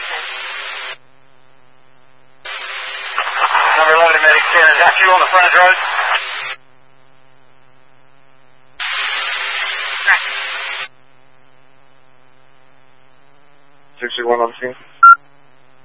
Number 11 to Medic 10, is that you on the frontage road? 61 on the scene.